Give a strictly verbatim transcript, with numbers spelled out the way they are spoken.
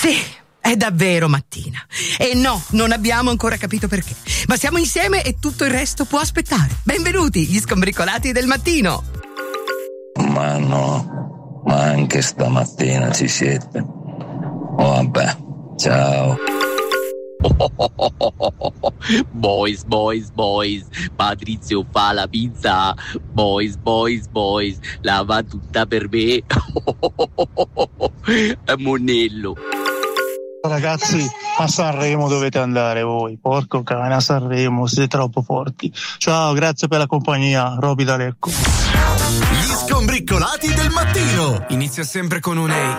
Sì, è davvero mattina. E no, non abbiamo ancora capito perché. Ma siamo insieme e tutto il resto può aspettare. Benvenuti, gli skombricolati del mattino. Ma no, ma anche stamattina ci siete. Oh, vabbè, ciao. Boys, boys, boys, Patrizio fa la pizza. Boys, boys, boys, la va tutta per me. È Monello. Ragazzi, a Sanremo dovete andare voi. Porco cane, a Sanremo siete troppo forti. Ciao, grazie per la compagnia. Roby da Lecco. Gli skombricolati del mattino. Inizia sempre con un ehi.